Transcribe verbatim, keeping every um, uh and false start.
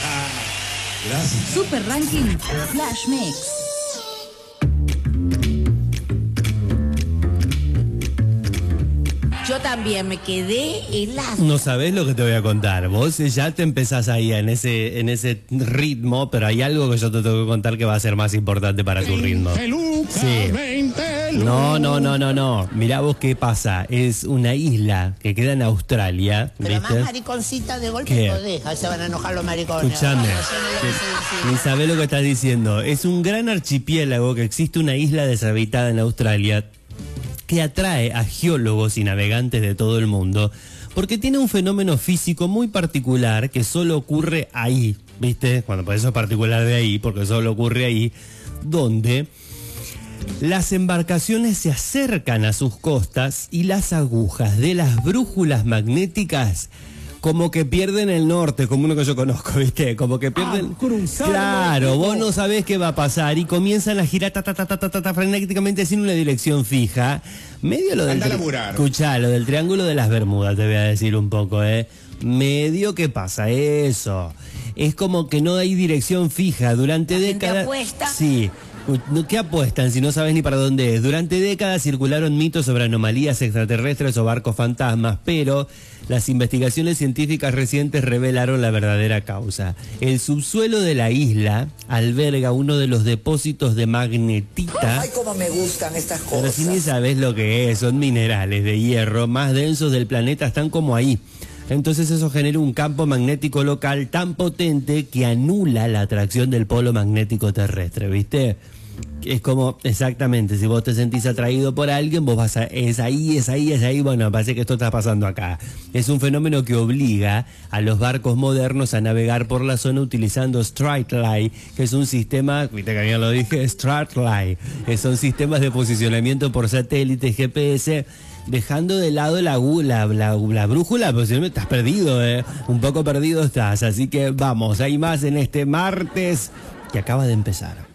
Gracias. Super Ranking Flash Mix. Yo también me quedé helada. No sabés lo que te voy a contar. Vos ya te empezás ahí en ese, en ese ritmo, pero hay algo que yo te tengo que contar que va a ser más importante para tu ritmo. Sí. No, no, no, no, no. Mirá vos qué pasa. Es una isla que queda en Australia. Pero ¿viste? más mariconcita de golpe ¿Qué? no deja, se van a enojar los maricones. Escuchame, No, eso no lo sé decir. ni sabés lo que estás diciendo. Es un gran archipiélago que existe una isla deshabitada en Australia que atrae a geólogos y navegantes de todo el mundo porque tiene un fenómeno físico muy particular que solo ocurre ahí, ¿viste? Cuando por eso es particular de ahí, porque solo ocurre ahí, donde las embarcaciones se acercan a sus costas y las agujas de las brújulas magnéticas como que pierden el norte, como uno que yo conozco, ¿viste? Como que pierden... Ah, claro, vos no sabés qué va a pasar y comienzan a girar ta, ta, ta, ta, ta, ta, ta, frenéticamente sin una dirección fija. Medio lo del... Anda a laburar. Escuchá, lo del Triángulo de las Bermudas, te voy a decir un poco, ¿eh? Medio que pasa eso. Es como que no hay dirección fija durante ¿La gente décadas... apuesta? Sí. ¿Qué apuestan si no sabes ni para dónde es? Durante décadas circularon mitos sobre anomalías extraterrestres o barcos fantasmas, pero las investigaciones científicas recientes revelaron la verdadera causa. El subsuelo de la isla alberga uno de los depósitos de magnetita. Ay, cómo me gustan estas cosas. Pero si ni sabes lo que es, son minerales de hierro más densos del planeta, están como ahí. Entonces eso genera un campo magnético local tan potente que anula la atracción del polo magnético terrestre, ¿viste? Es como, exactamente, si vos te sentís atraído por alguien, vos vas a, es ahí, es ahí, es ahí, bueno, parece que esto está pasando acá. Es un fenómeno que obliga a los barcos modernos a navegar por la zona utilizando Strike-Line, que es un sistema, viste que bien lo dije, Strike-Line, que son sistemas de posicionamiento por satélite, G P S, dejando de lado la, la, la, la brújula, pues si no estás perdido, ¿eh? Un poco perdido estás, así que vamos, hay más en este martes que acaba de empezar.